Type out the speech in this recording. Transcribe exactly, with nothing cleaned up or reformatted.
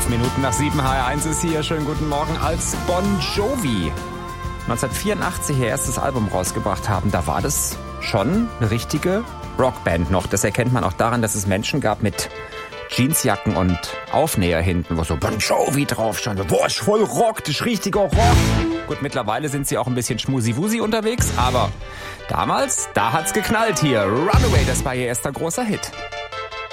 Minuten nach sieben, H R eins ist hier. Schönen guten Morgen. Als Bon Jovi neunzehnhundertvierundachtzig ihr erstes Album rausgebracht haben, da war das schon eine richtige Rockband noch. Das erkennt man auch daran, dass es Menschen gab mit Jeansjacken und Aufnäher hinten, wo so Bon Jovi drauf stand. Boah, ist voll Rock, das ist richtiger Rock. Gut, mittlerweile sind sie auch ein bisschen schmusi-wusi unterwegs, aber damals, da hat's geknallt hier. Runaway, das war ihr erster großer Hit.